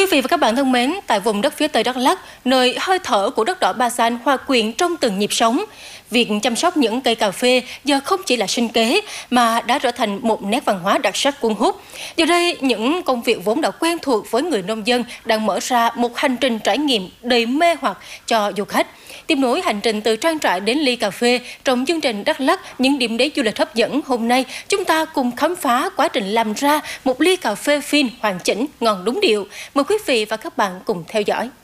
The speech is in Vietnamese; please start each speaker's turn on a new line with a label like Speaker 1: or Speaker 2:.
Speaker 1: Quý vị và các bạn thân mến, tại vùng đất phía Tây Đắk Lắk, nơi hơi thở của đất đỏ Ba San hòa quyện trong từng nhịp sống, việc chăm sóc những cây cà phê giờ không chỉ là sinh kế mà đã trở thành một nét văn hóa đặc sắc cuốn hút. Giờ đây, những công việc vốn đã quen thuộc với người nông dân đang mở ra một hành trình trải nghiệm đầy mê hoặc cho du khách. Tiếp nối hành trình từ trang trại đến ly cà phê trong chương trình Đắk Lắk, những điểm đến du lịch hấp dẫn hôm nay, chúng ta cùng khám phá quá trình làm ra một ly cà phê phin hoàn chỉnh, ngon đúng điệu. Mời quý vị và các bạn cùng theo dõi.